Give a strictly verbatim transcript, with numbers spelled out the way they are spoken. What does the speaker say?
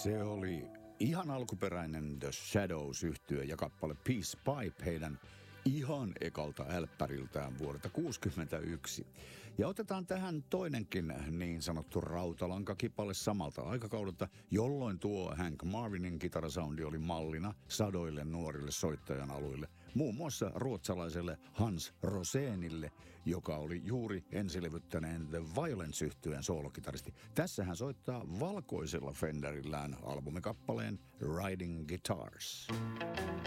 Se oli ihan alkuperäinen The Shadows-yhtye ja kappale Peace Pipe heidän ihan ekalta älppäriltään vuodelta kuusikymmentäyksi. Ja otetaan tähän toinenkin niin sanottu rautalankakipale samalta aikakaudelta, jolloin tuo Hank Marvinin kitarasoundi oli mallina sadoille nuorille soittajan aluille. Muun muassa ruotsalaiselle Hans Rosénille, joka oli juuri ensilevyttäneen The Violence-yhtyeen soolokitaristi. Tässä hän soittaa valkoisella Fenderillään albumikappaleen Riding Guitars.